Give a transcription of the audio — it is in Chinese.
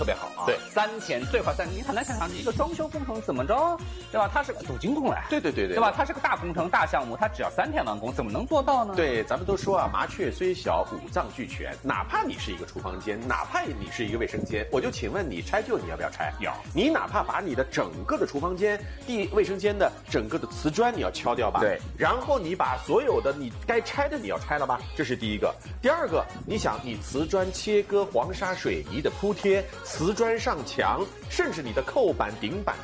特别好啊。 对 3000最快3000，你很难想象一个装修工程怎么着，对吧？它是个赌金工来，对吧？它是个大工程、大项目，它只要3天完工，怎么能做到呢？ 对，咱们都说啊，麻雀虽小，五脏俱全。哪怕你是一个厨房间，哪怕你是一个卫生间，我就请问你拆旧你要不要拆？ 要。 你哪怕把你的整个的厨房间、卫生间的整个的瓷砖你要敲掉吧？ 对。 然后你把所有的你该拆的你要拆了吧？这是第一个。第二个，你想你瓷砖切割、黄沙水泥的铺贴、瓷砖上墙，甚至你的扣板、顶板。